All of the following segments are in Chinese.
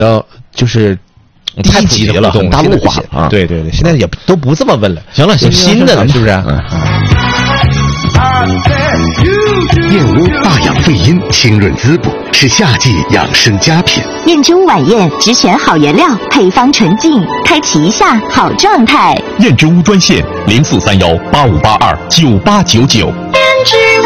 就是低级的了，很大陆化啊。对对对，现在也都不这么问了。行了，新的了，是不是？ 燕窝大养肺阴，清润滋补，是夏季养生佳品。 燕之屋晚宴只选好原料，配方纯净，开启一下好状态。 燕之屋专线043185829899。燕之屋。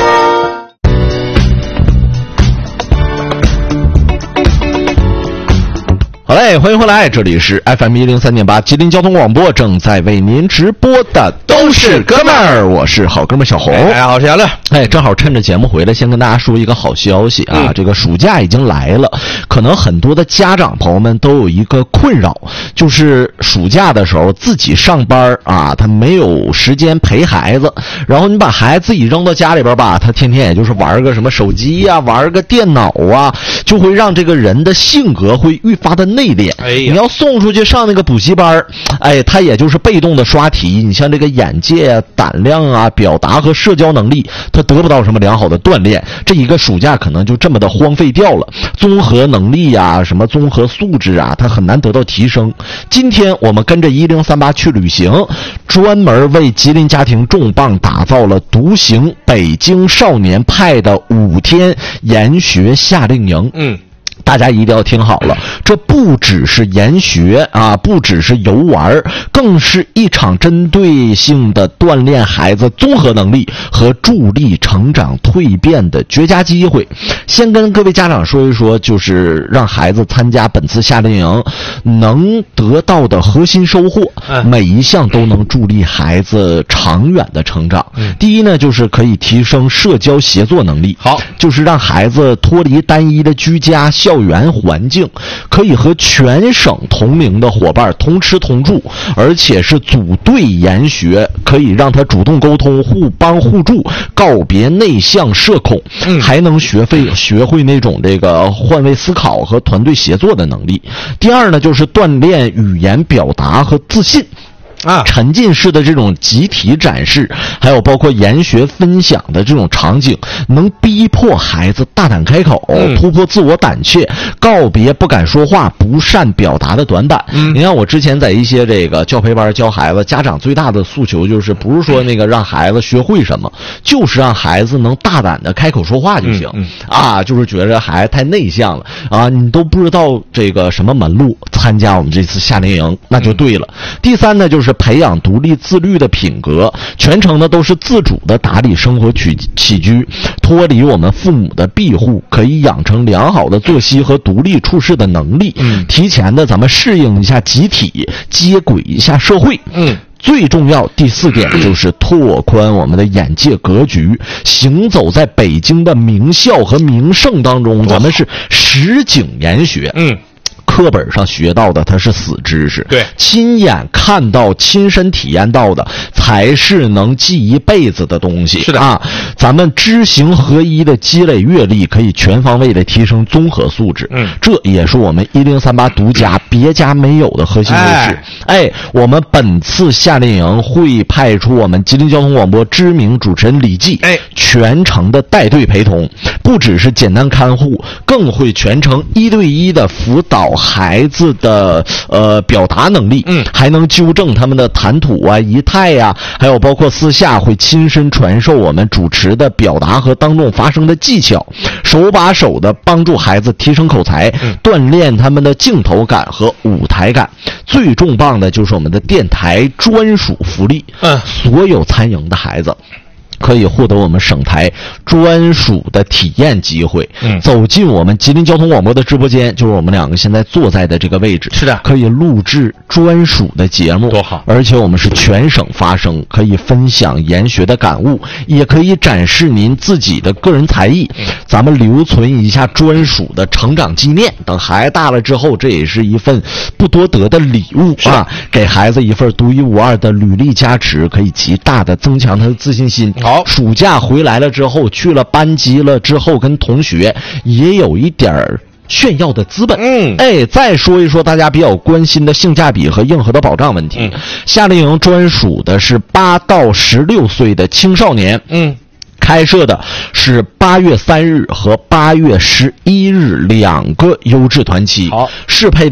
好嘞，欢迎回来，这里是 FM103.8吉林交通广播，正在为您直播的都是哥们儿，我是好哥们小红。 大家好，我是杨乐。 正好趁着节目回来，先跟大家说一个好消息啊，这个暑假已经来了，可能很多的家长朋友们都有一个困扰，就是暑假的时候自己上班啊，他没有时间陪孩子，然后你把孩子自己扔到家里边吧，他天天也就是玩个什么手机呀，玩个电脑啊，就会让这个人的性格会愈发的内敛。你要送出去上那个补习班，他也就是被动的刷题，你像这个眼界啊、胆量啊、表达和社交能力，他得不到什么良好的锻炼，这一个暑假可能就这么的荒废掉了。综合能力啊、什么综合素质啊，他很难得到提升。今天我们跟着1038去旅行，专门为吉林家庭重磅打造了独行北京少年派的5天研学夏令营。大家一定要听好了，这不只是研学啊，不只是游玩，更是一场针对性的锻炼孩子综合能力和助力成长蜕变的绝佳机会。先跟各位家长说一说，就是让孩子参加本次夏令营能得到的核心收获，每一项都能助力孩子长远的成长。第一呢，就是可以提升社交协作能力，好，就是让孩子脱离单一的居家校园环境，可以和全省同龄的伙伴同吃同住，而且是组队研学，可以让他主动沟通、互帮互助，告别内向社恐，还能学会那种这个换位思考和团队协作的能力。第二呢，就是锻炼语言表达和自信。沉浸式的这种集体展示，还有包括研学分享的这种场景，能逼迫孩子大胆开口，突破自我胆怯，告别不敢说话、不善表达的短板。你看我之前在一些这个教培班教孩子，家长最大的诉求就是不是说那个让孩子学会什么，就是让孩子能大胆的开口说话就行。就是觉得孩子太内向了啊，你都不知道这个什么门路，参加我们这次夏令营那就对了。第三呢，就是培养独立自律的品格，全程呢都是自主的打理生活起居，脱离我们父母的庇护，可以养成良好的作息和独立处事的能力，提前的咱们适应一下集体，接轨一下社会。最重要第4点就是拓宽我们的眼界格局，行走在北京的名校和名胜当中，咱们是实景研学。课本上学到的它是死知识，对，亲眼看到、亲身体验到的才是能记一辈子的东西。是的啊，咱们知行合一的积累阅历，可以全方位的提升综合素质。这也是我们1038独家、别家没有的核心优势。我们本次夏令营会派出我们吉林交通广播知名主持人李记，全程的带队陪同，不只是简单看护，更会全程1对1的辅导孩子的表达能力，还能纠正他们的谈吐啊、仪态啊，还有包括私下会亲身传授我们主持的表达和当众发声的技巧，手把手的帮助孩子提升口才，锻炼他们的镜头感和舞台感。最重磅的就是我们的电台专属福利，所有参营的孩子可以获得我们省台专属的体验机会，走进我们吉林交通广播的直播间，就是我们两个现在坐在的这个位置，是的，可以录制专属的节目，多好！而且我们是全省发声，可以分享研学的感悟，也可以展示您自己的个人才艺，咱们留存一下专属的成长纪念，等孩子大了之后，这也是一份不多得的礼物啊！给孩子一份独一无二的履历加持，可以极大的增强他的自信心。好，暑假回来了之后，去了班级了之后，跟同学也有一点炫耀的资本。再说一说大家比较关心的性价比和硬核的保障问题。夏令营专属的是8到16岁的青少年。开设的是8月3日和8月11日2个优质团期，适配的